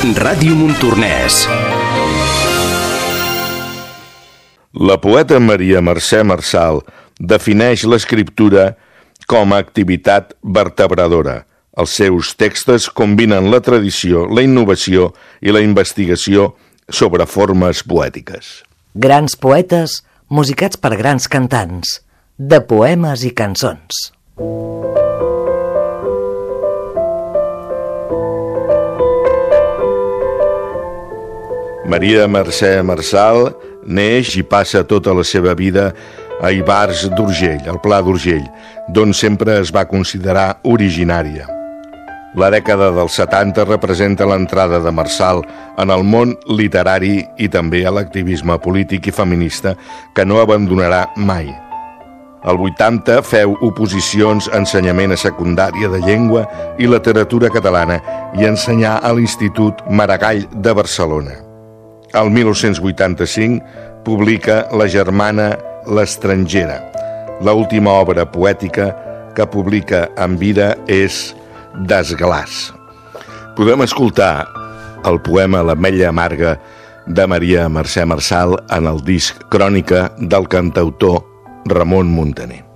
Ràdio Montornès. La poeta Maria Mercè Marçal defineix l'escriptura com a activitat vertebradora. Els seus textos combinen la tradició, la innovació i la investigació sobre formes poètiques. Grans poetes musicats per grans cantants, de poemes i cançons. Maria Mercè Marçal neix i passa tota la seva vida a Ivars d'Urgell, al Pla d'Urgell, d'on sempre es va considerar originària. La dècada dels 70 representa l'entrada de Marçal en el món literari i també a l'activisme polític i feminista que no abandonarà mai. Al 80 feu oposicions a ensenyament a secundària de llengua i literatura catalana i ensenyar a l'Institut Maragall de Barcelona. Al 1985 publica La germana l'estrangera. L'última obra poètica que publica en vida és Desglàs. Podem escoltar el poema L'Ametlla amarga de Maria Mercè Marçal en el disc Crònica del cantautor Ramon Muntaner.